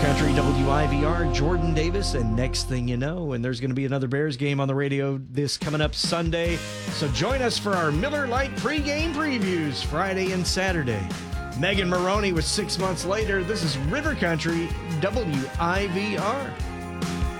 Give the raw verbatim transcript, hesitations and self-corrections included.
Country W I V R, Jordan Davis, and next thing you know, and there's going to be another Bears game on the radio this coming up Sunday. So join us for our Miller Lite pregame previews Friday and Saturday. Megan Maroney with Six Months Later. This is River Country W I V R.